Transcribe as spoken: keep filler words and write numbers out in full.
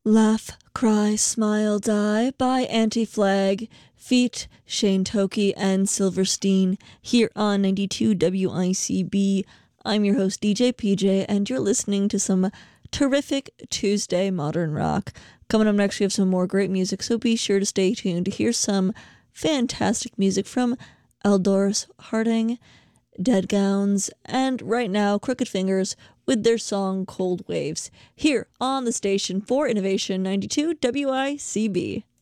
Laugh, Cry, Smile, Die by Anti-Flag, feat. Shane Toki and Silverstein, here on ninety-two W I C B. I'm your host, D J P J, and you're listening to some terrific Tuesday modern rock. Coming up next, we have some more great music, so be sure to stay tuned to hear some fantastic music from Eldorus Harding, Dead Gowns, and right now, Crooked Fingers with their song Cold Waves, here on the station for Innovation ninety-two W I C B.